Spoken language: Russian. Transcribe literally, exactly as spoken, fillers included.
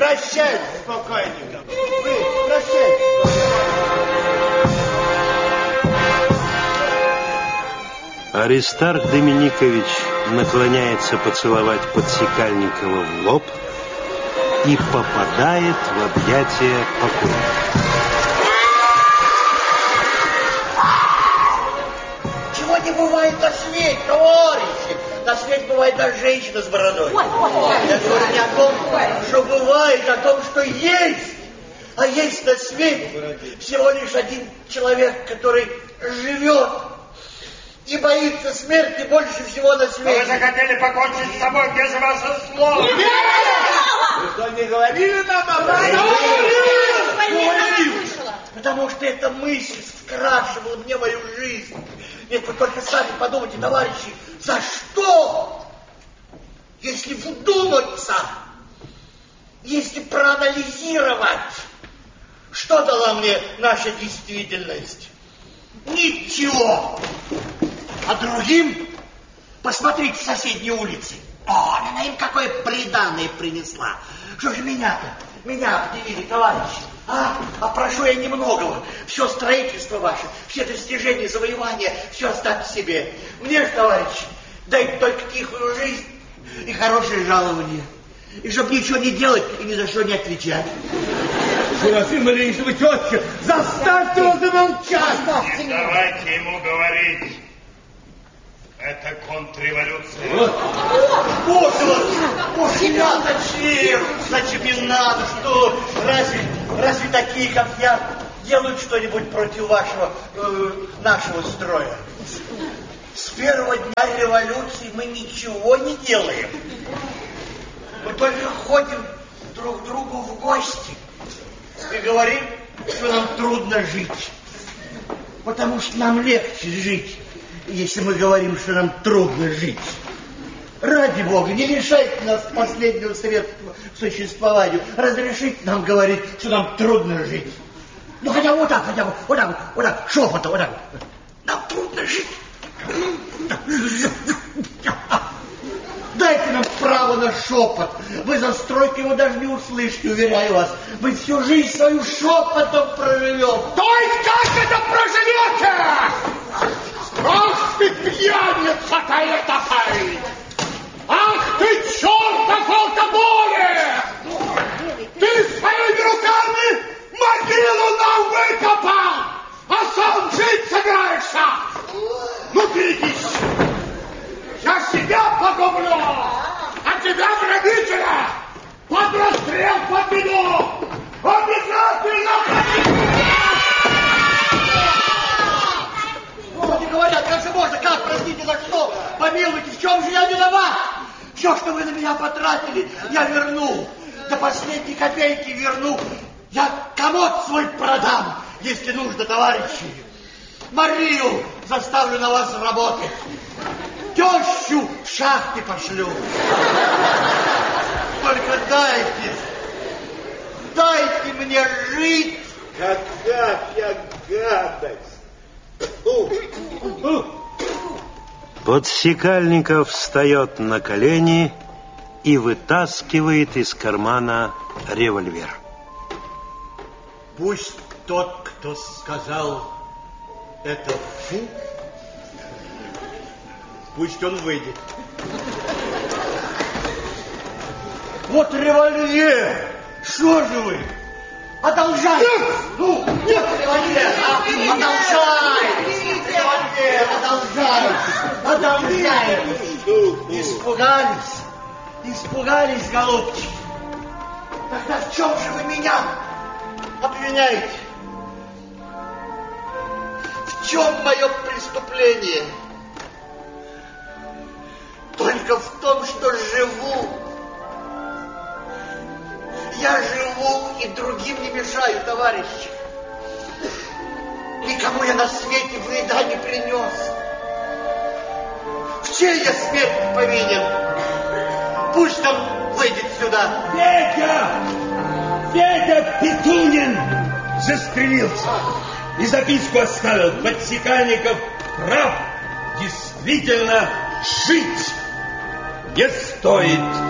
Прощайте с покойником. Вы прощайте. Аристарх Доминикович наклоняется поцеловать Подсекальникова в лоб и попадает в объятия покойника. Чего не бывает на свете, товарищи? На свете бывает даже женщина с бородой. Ой, ой, ой. Я говорю не о том, что бывает, а о том, что есть. А есть на свете всего лишь один человек, который живет и боится смерти больше всего на свете. Вы захотели покончить с собой, где же ваше слово? Нет! Вы что, не говорили нам об этом? Потому что эта мысль скрашивала мне мою жизнь. Нет, вы только сами подумайте, товарищи, за что? Если вдуматься, если проанализировать, что дала мне наша действительность? Ничего. А другим, посмотрите, соседние улицы. О, она им какое приданое принесла. Что же меня-то, меня обделили, товарищи? А? А прошу я немногого. Все строительство ваше, все достижения, завоевания, все оставьте себе. Мне же, товарищи, дайте только тихую жизнь и хорошее жалование. И чтобы ничего не делать и ни за что не отвечать. Серафим Ильич, вы тетя, заставьте его замолчать. Не давайте ему говорить. Это контрреволюция. Вот, вот, вот, я зачем? Зачем не надо? Что? Разве, разве такие, как я, делают что-нибудь против вашего, э, нашего строя? С первого дня революции мы ничего не делаем. Мы только ходим друг к другу в гости и говорим, что нам трудно жить. Потому что нам легче жить, если мы говорим, что нам трудно жить. Ради Бога, не лишайте нас последнего средства к существованию. Разрешите нам говорить, что нам трудно жить. Ну, хотя вот так, хотя бы, вот так, вот так, шепотом, вот так. Нам трудно жить. Дайте нам право на шепот. Вы за стройкой его даже не услышите, уверяю вас. Мы всю жизнь свою шепотом проживем. То есть как это проживете? Ах ты пьяница-то этакая! Ах ты чертов алкоголе! Ты своими руками могилу нам выкопал, а сам жить собираешься! Ну, берегись! Я себя погублю, а тебя, грабителя, под расстрел подведу! Обязательно подведу! Вот и говорят, как же можно, как, простите, за что? Помилуйте, в чем же я виноват? Все, что вы на меня потратили, я верну. До последней копейки верну. Я комод свой продам, если нужно, товарищи. Марию заставлю на вас работать. Тещу в шахты пошлю. Только дайте, дайте мне жить. Какая гадость. Подсекальников встает на колени и вытаскивает из кармана револьвер. Пусть тот, кто сказал это фу, пусть он выйдет. Вот револьвер. Что же вы? Одолжайте. Ну, нет револьвер, а одолжайте. Револьвер, одолжайте. Одолжайте. Испугались. Испугались, голубчики. Тогда в чем же вы меня обвиняете? В чем мое преступление? Только в том, что живу. Я живу и другим не мешаю, товарищи. Никому я на свете вреда не принес. В чей я смерть повинен? Пусть он выйдет сюда. Федя! Федя Петунин застрелился. И записку оставил. Подсекальников прав. Действительно, жить не стоит.